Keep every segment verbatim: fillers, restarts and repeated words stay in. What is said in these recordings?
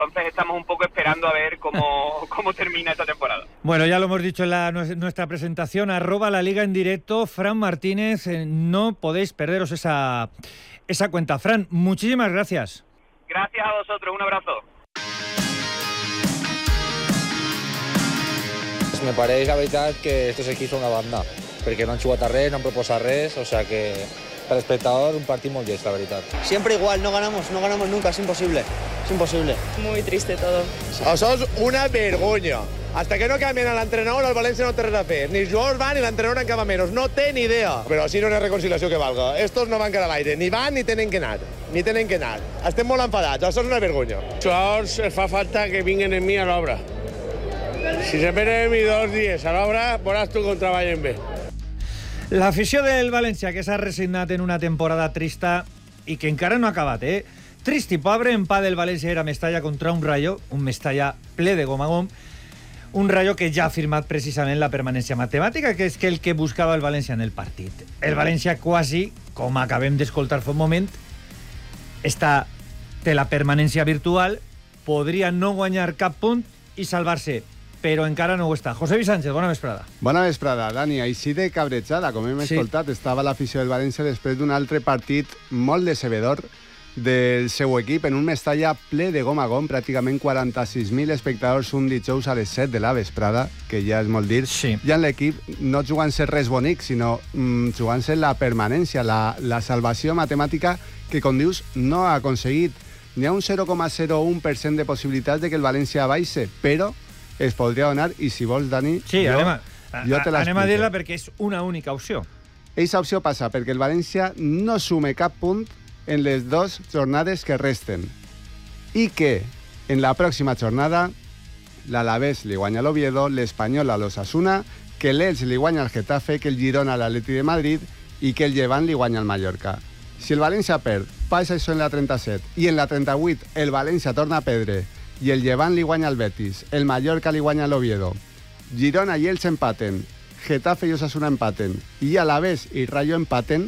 Entonces estamos un poco esperando a ver cómo, cómo termina esta temporada. Bueno, ya lo hemos dicho en la, nuestra presentación, arroba la Liga en directo, Fran Martínez, eh, no podéis perderos esa, esa cuenta. Fran, muchísimas gracias. Gracias a vosotros, un abrazo. Me pareix, la veritat, que estos equips són una banda, perquè no han jugat a res, no han proposat res, o sea que per espectador un partit molt llest, la veritat. Siempre igual, no ganamos, no ganamos nunca, es imposible, es imposible. Muy triste todo. Això és una vergonya. Hasta que no cambien a l'entrenador, el València no té res a fer. Ni els jugadors van ni l'entrenador en cama menys. No té ni idea. Però així no hi ha reconciliació que valga. Estos no van quedar a l'aire. Ni van ni tenen que anar. Ni tenen que anar. Estem molt enfadats. Això és una vergonya. Els jugadors els fa falta que vinguin en mi a l'obra. Si se venen en mi dos dies a l'obra, veuràs tu com treballen bé. L'afició del València, que s'ha resignat en una temporada trista i que encara no ha acabat, eh? Trist i pobre, empat del València era Mestalla contra un Rayo, un Mestalla ple de gom a gom, un Rayo que ja ha firmat precisament la permanència matemàtica, que és que el que buscava el València en el partit. El València quasi, com acabem d'escoltar fa un moment, està, té la permanència virtual, podria no guanyar cap punt i salvar-se, però encara no ho està. Josevi Sánchez, bona vesprada. Bona vesprada, Dani. Així de cabrejada, com hem sí. escoltat, estava l'afició del València després d'un altre partit molt decebedor del seu equip en un Mestalla ple de gom a gom, pràcticament quaranta-sis mil espectadors un dijous a les set de la vesprada, que ja és molt dir. Sí. Ja en l'equip no jugant-se res bonic, sinó mm, jugant-se la permanència, la, la salvació matemàtica que, com dius, no ha aconseguit. N'hi ha un zero coma zero un per cent de possibilitats de que el València baixe, però es podria donar, i si vols, Dani, sí, jo, anem, a, jo te l'explico. Anem a dir-la perquè és una única opció. Eixa opció passa perquè el València no sume cap punt en les dues jornades que resten i que en la pròxima jornada l'Alavés li guanya a l'Oviedo, l'Espanyol a l'Osasuna, que l'Elx li guanya al Getafe, que el Girona a l'Atleti de Madrid i que el Llevant li guanya al Mallorca. Si el València perd, passa això en la trenta-set i en la trenta-vuit el València torna a perdre i el Llevant li guanya al Betis, el Mallorca li guanya a l'Oviedo, Girona i Elx empaten, Getafe i Osasuna empaten i Alavés i Rayo empaten,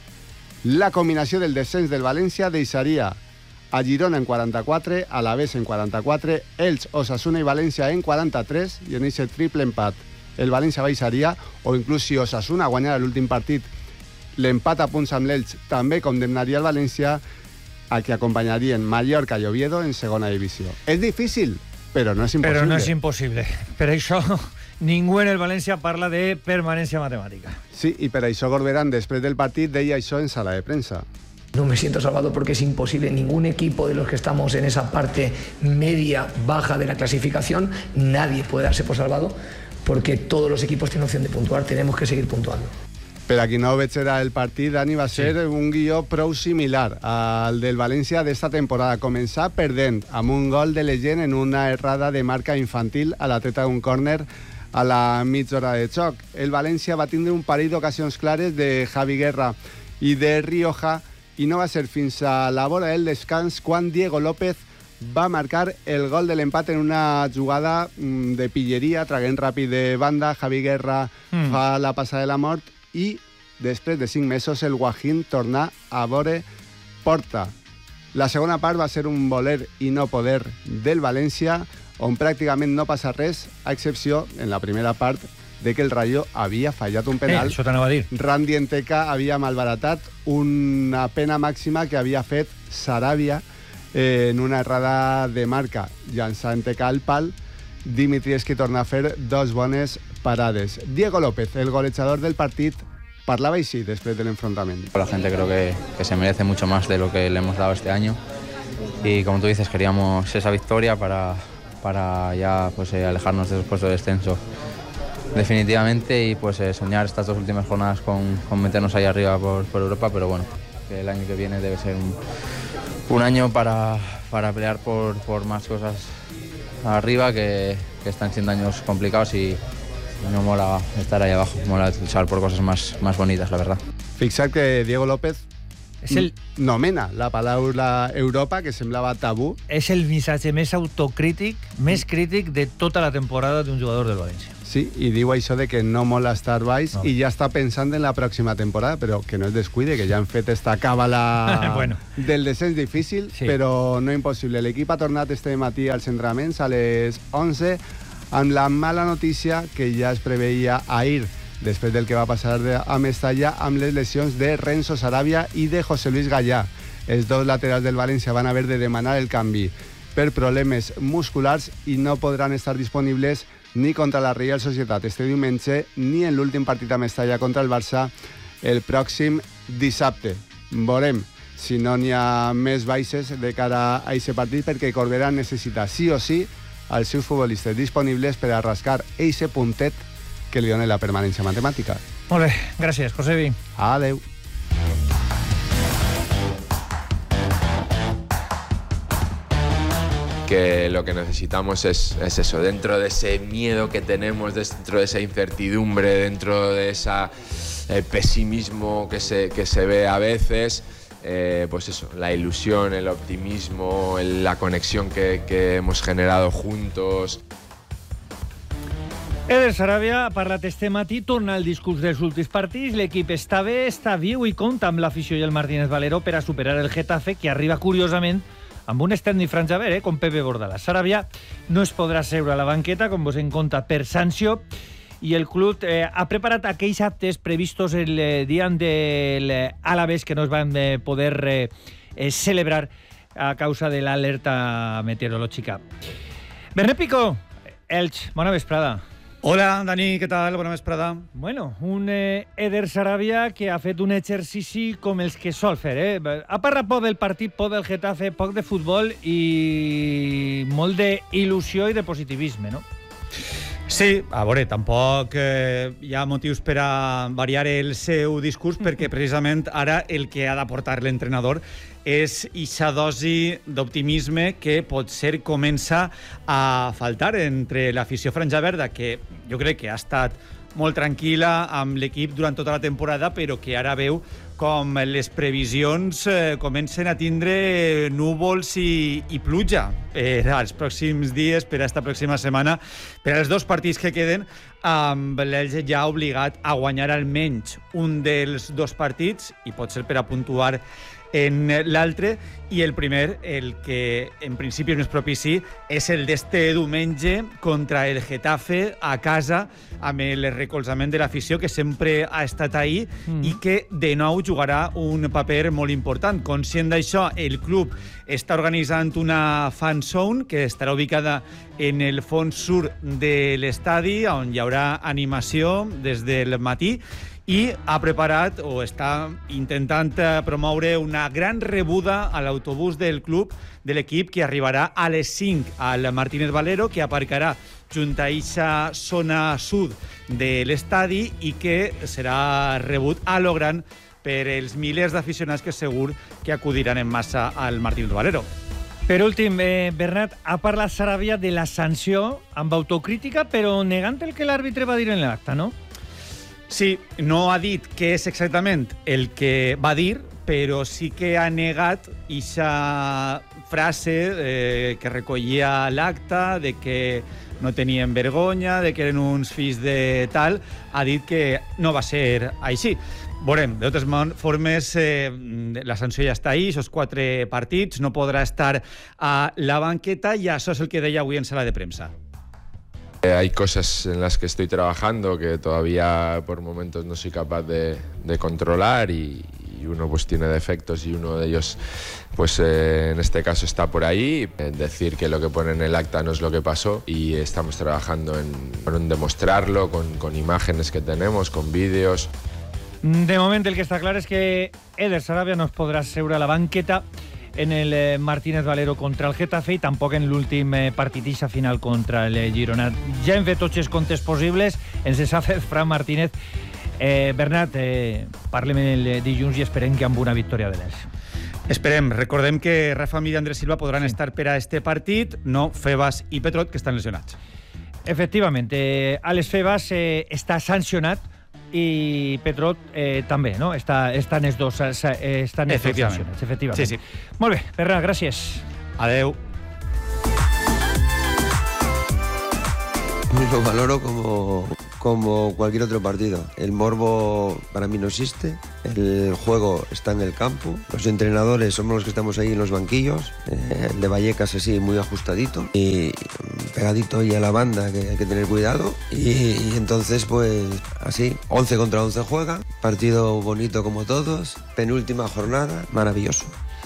la combinació del descens del València deixaria a Girona en quaranta-quatre, Alavés en quaranta-quatre, Elx, Osasuna i València en quaranta-tres i en aquest triple empat el València baixaria, o inclús si Osasuna guanyara l'últim partit, l'empat a punts amb l'Elx també condemnaria el València a que acompanyarien Mallorca i Oviedo en segona divisió. És difícil, però no és impossible. Però no és impossible. Per això ningú en el València parla de permanència matemàtica. Sí, i per això Corberán, després del partit, deia això en sala de premsa. No me siento salvado porque es imposible. Ningún equipo de los que estamos en esa parte media, baja de la clasificación, nadie puede darse por salvado porque todos los equipos tienen opción de puntuar. Tenemos que seguir puntuando. Per a qui no veig era el partit, Dani, va ser sí. un guió prou similar al del València d'esta temporada. Començar perdent amb un gol de Legend en una errada de marca infantil a la treta d'un córner a la mitja hora de xoc. El València va tindre un parell d'ocasions clares de Javi Guerra i de Rioja i no va ser fins a la vora del descans quan Diego López va marcar el gol de l'empat en una jugada de pilleria, traguent ràpid de banda. Javi Guerra mm. fa la passada de la mort i després de cinc mesos el Guajín torna a veure porta. La segona part va ser un voler i no poder del València, on pràcticament no passa res, a excepció, en la primera part, de que el Rayo havia fallat un penal. Eh, això t'anava a dir. Randy Enteca havia malbaratat una pena màxima que havia fet Sarabia eh, en una errada de marca. Llançar Enteca al pal, Dimitrievski torna a fer dos bones parades. Diego López, el golejador del partit, parlava així después del enfrentamiento. La gente creo que, que se merece mucho más de lo que le hemos dado este año y como tú dices queríamos esa victoria para, para ya pues, eh, alejarnos de esos puestos de descenso definitivamente y pues eh, soñar estas dos últimas jornadas con, con meternos ahí arriba por, por Europa, pero bueno, que el año que viene debe ser un, un año para, para pelear por, por más cosas arriba que, que están siendo años complicados y no mola estar ahí abajo, mola luchar por cosas más, más bonitas, la verdad. Fixa't que Diego López És el... nomena la paraula Europa, que semblava tabú. És el missatge més autocrític, més crític de tota la temporada d'un jugador del València. Sí, i diu això de que no mola estar baix no. i ja està pensant en la pròxima temporada, però que no es descuide, que ja han fet esta càbala bueno. del descens difícil, sí. però no impossible. L'equip ha tornat este matí als entrenaments a les onze, amb la mala notícia que ja es preveia ahir, després del que va passar a Mestalla, amb les lesions de Renzo Sarabia i de José Luis Gallà. Els dos laterals del València van haver de demanar el canvi per problemes musculars i no podran estar disponibles ni contra la Real Societat este diumenge, ni en l'últim partit a Mestalla contra el Barça el pròxim dissabte. Veurem si no n'hi ha més baixes de cara a aquest partit, perquè Corbera necessita sí o sí els seus futbolistes disponibles per a rascar eixe puntet que li dona la permanència matemàtica. Molt bé, gràcies, Josebi. Adeu. Que lo que necesitamos es, es eso, dentro de ese miedo que tenemos, dentro de esa incertidumbre, dentro de ese eh, pesimismo que se, que se ve a veces, eh, pues eso, la ilusión, el optimismo, el, la conexión que, que hemos generado juntos. Eder Sarabia ha parlat este matí, torna al discurs dels últims partits, l'equip està bé, està viu i compta amb l'afició i el Martínez Valero per a superar el Getafe, que arriba curiosament amb un extern i franja verd, eh, com Pepe Bordalás. Sarabia no es podrà seure a la banqueta, com vos en compta, per sanció, i el club eh, ha preparat aquells actes previstos el eh, dia del Alavés que no es van eh, poder eh, eh, celebrar a causa de l'alerta meteorològica. Bernet Picó, Elx, bona vesprada. Hola, Dani, què tal? Bona vesprada. Bueno, un eh, Eder Sarabia que ha fet un exercici com els que sol fer, eh? Ha parlat poc del partit, poc del Getafe, poc de futbol i molt d'il·lusió i de positivisme, no? Sí, a veure, tampoc eh, hi ha motius per a variar el seu discurs, perquè precisament ara el que ha d'aportar l'entrenador és ixa dosi d'optimisme que potser comença a faltar entre l'afició franja verda, que jo crec que ha estat molt tranquil·la amb l'equip durant tota la temporada, però que ara veu com les previsions eh, comencen a tindre núvols i, i pluja per als pròxims dies, per a esta pròxima setmana, per als dos partits que queden, amb l'Elx ja obligat a guanyar almenys un dels dos partits i potser per a puntuar en l'altre, i el primer, el que en principi és més propici, és el d'este diumenge contra el Getafe a casa, amb el recolzament de l'afició que sempre ha estat ahí mm. i que de nou jugarà un paper molt important. Conscient d'això, el club està organitzant una fan zone que estarà ubicada en el fons sud de l'estadi, on hi haurà animació des del matí, i ha preparat o està intentant promoure una gran rebuda a l'autobús del club de l'equip que arribarà a les cinc al Martínez Valero, que aparcarà junt a eixa zona sud de l'estadi i que serà rebut a lo gran per els milers d'aficionats que segur que acudiran en massa al Martínez Valero. Per últim, eh, Bernat, ha parlat Sarabia de la sanció amb autocrítica, però negant el que l'àrbitre va dir en l'acte, no? Sí, no ha dit què és exactament el que va dir, però sí que ha negat eixa frase eh, que recollia l'acte, de que no tenien vergonya, de que eren uns fills de tal. Ha dit que no va ser així. Veurem, de totes formes, eh, la sanció ja està ahí, aquests quatre partits, no podrà estar a la banqueta, i això és el que deia avui en sala de premsa. Hay cosas en las que estoy trabajando que todavía por momentos no soy capaz de, de controlar y, y uno pues tiene defectos y uno de ellos pues eh, en este caso está por ahí. Decir que lo que pone en el acta no es lo que pasó y estamos trabajando en, en demostrarlo con, con imágenes que tenemos, con vídeos. De moment el que està clar és que Eder Sarabia no es podrà seure a la banqueta en el eh, Martínez Valero contra el Getafe i tampoc en l'últim eh, partidissa final contra el Girona. Ja hem fet tots els comptes possibles, ens ha fet Fran Martínez. Eh, Bernat, eh, parlem el dilluns i esperem que amb una victòria de l'Elx. Esperem. Recordem que Rafa Mir i Andrés Silva podran sí. estar per a este partit, no Febas i Petrot, que estan lesionats. Efectivament, eh, Alex Febas eh, està sancionat i Petrot eh, també, no? Està, estan els dos, eh, estan els dos sancionats, efectivament. Sí, sí. Molt bé, Perra, gràcies. Adeu. Lo valoro como, como cualquier otro partido. El morbo para mí no existe, el juego está en el campo, los entrenadores somos los que estamos ahí en los banquillos, eh, el de Vallecas así muy ajustadito y pegadito ahí a la banda, que hay que tener cuidado, y, y entonces pues así, once contra once juega, partido bonito como todos, penúltima jornada, maravilloso.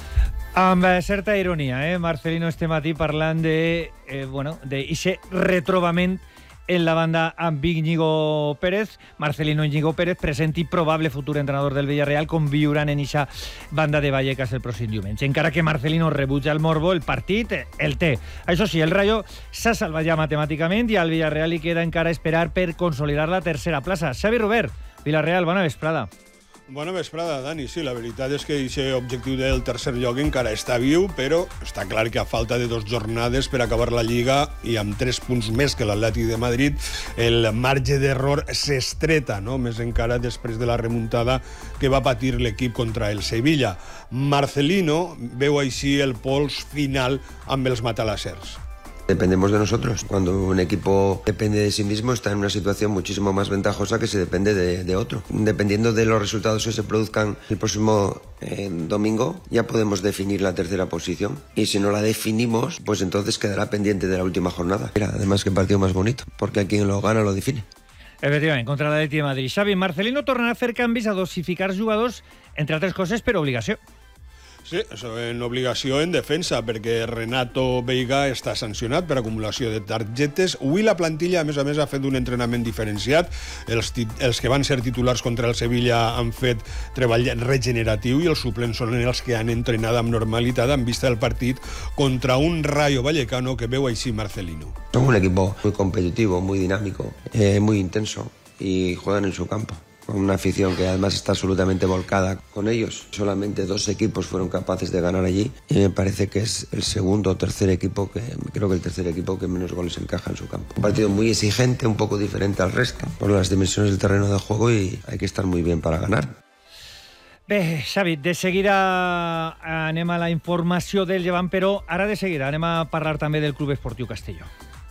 Amb certa ironia, eh? Marcelino este matí parlant de, eh, bueno, de ese retrobament en la banda amb Íñigo Pérez. Marcelino Íñigo Pérez, present i probable futur entrenador del Villarreal, conviuran en eixa banda de Vallecas el pròxim diumenge. Encara que Marcelino rebutja el morbo, el partit el té. Això sí, el Rayo s'ha salvat ja matemàticament i al Villarreal li queda encara esperar per consolidar la tercera plaça. Xavi Robert, Villarreal, bona vesprada. Bona vesprada, Dani. Sí, la veritat és que aquest objectiu del tercer lloc encara està viu, però està clar que a falta de dues jornades per acabar la Lliga i amb tres punts més que l'Atlètic de Madrid, el marge d'error s'estreta, no? Més encara després de la remuntada que va patir l'equip contra el Sevilla. Marcelino veu així el pols final amb els matalassers. Dependemos de nosotros. Cuando un equipo depende de sí mismo está en una situación muchísimo más ventajosa que si depende de, de otro. Dependiendo de los resultados que se produzcan el próximo eh, domingo, ya podemos definir la tercera posición. Y si no la definimos, pues entonces quedará pendiente de la última jornada. Mira, además, qué partido más bonito, porque a quien lo gana lo define. Efectivament, contra l'Atlètic de Madrid. Xavi, Marcelino tornarà a fer canvis, a dosificar jugadors, entre altres coses, per obligació. Sí, en obligació en defensa, perquè Renato Veiga està sancionat per acumulació de targetes. Avui la plantilla, a més a més, ha fet un entrenament diferenciat. Els, els que van ser titulars contra el Sevilla han fet treball regeneratiu i els suplents són els que han entrenat amb normalitat en vista del partit contra un Rayo Vallecano que veu així Marcelino. Son un equipo muy competitivo, muy dinámico, eh, muy intenso y juegan en su campo. Con una afición que además está absolutamente volcada con ellos. Solamente dos equipos fueron capaces de ganar allí y me parece que es el segundo o tercer equipo, que creo que el tercer equipo que menos goles encaja en su campo. Un partido muy exigente, un poco diferente al resto, por las dimensiones del terreno de juego, y hay que estar muy bien para ganar. Bé, Xavi, de seguida anem a la informació del Llevant, però ara de seguida anem a parlar també del Club Esportiu Castelló.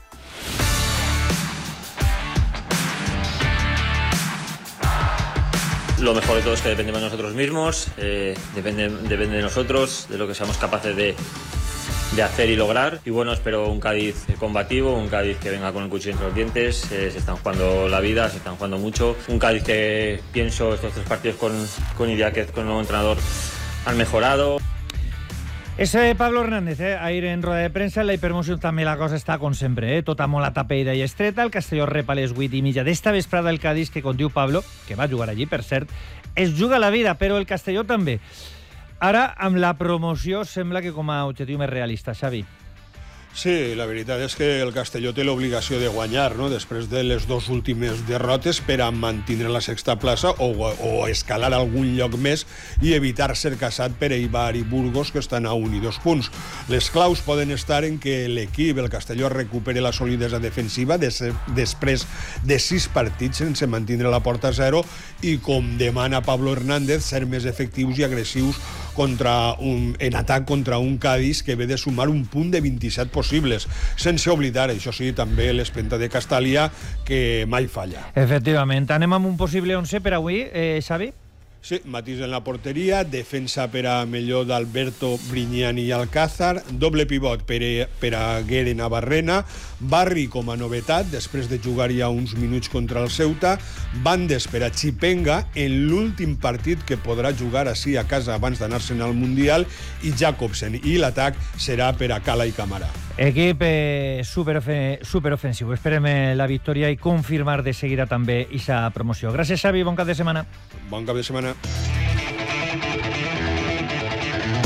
Lo mejor de todo es que dependemos de nosotros mismos, eh, depende, depende de nosotros, de lo que seamos capaces de, de hacer y lograr. Y bueno, espero un Cádiz combativo, un Cádiz que venga con el cuchillo entre los dientes. Eh, se están jugando la vida, se están jugando mucho. Un Cádiz que pienso estos tres partidos con, con Idiáquez, con el nuevo entrenador, han mejorado. Ese Pablo Hernández, eh, ahir en roda de premsa, en la hipermoció també la cosa està com sempre, eh, tota molt atapeïda i estreta. El Castelló rep a les vuit i mitja d'esta vesprada el Cádiz, que, com diu Pablo, que va jugar allí, per cert, es juga la vida, però el Castelló també. Ara, amb la promoció, sembla que com a objectiu més realista, Xavi. Sí, la veritat és que el Castelló té l'obligació de guanyar, no? Després de les dues últimes derrotes, per a mantenir la sexta plaça o, o escalar algun lloc més i evitar ser caçat per Eibar i Burgos, que estan a un i dos punts. Les claus poden estar en que l'equip, el Castelló, recupere la solidesa defensiva des, després de sis partits sense mantenir la porta a zero i, com demana Pablo Hernández, ser més efectius i agressius contra un, en atac contra un Cádiz que ve de sumar un punt de vint-i-set possibles, sense oblidar, això sí, també l'espenta de Castàlia, que mai falla. Efectivament. Anem amb un possible once per avui, eh, Xavi? Sí, Matís en la porteria, defensa per a millor d'Alberto, Brignani i Alcázar, doble pivot per a, per a Guere Navarrena, Barri com a novetat, després de jugar ja uns minuts contra el Ceuta, bandes per a Chipenga en l'últim partit que podrà jugar així a casa abans d'anar-se'n al Mundial, i Jacobsen, i l'atac serà per a Cala i Camara. Equip eh, superofensiu. Esperem la victòria i confirmar de seguida també aquesta promoció. Gràcies, Xavi, bon cap de setmana. Bon cap de setmana.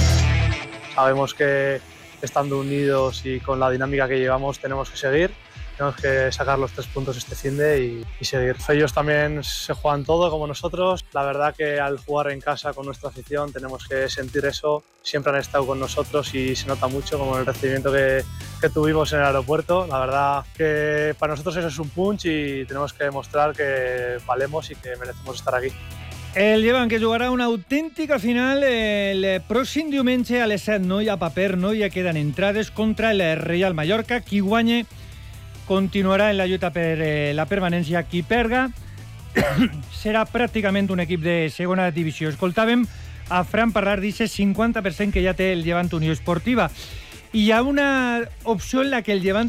Sabemos que estando unidos y con la dinámica que llevamos tenemos que seguir tenemos que sacar los tres puntos este finde y, y seguir. Ellos también se juegan todo como nosotros. La verdad que al jugar en casa con nuestra afición tenemos que sentir eso. Siempre han estado con nosotros y se nota mucho, como el recibimiento que, que tuvimos en el aeropuerto. La verdad que para nosotros eso es un punch y tenemos que demostrar que valemos y que merecemos estar aquí. El Llevant, que jugarà una autèntica final el pròxim diumenge a les set. No hi ha paper, no hi queden entrades contra el Real Mallorca. Qui guanye continuarà en la lluita per eh, la permanència. Qui perga serà pràcticament un equip de segona divisió. Escoltàvem a Fran parlar d'aquest cinquanta per cent que ja té el Llevant Unió Esportiva. I hi ha una opció en la que el Llevant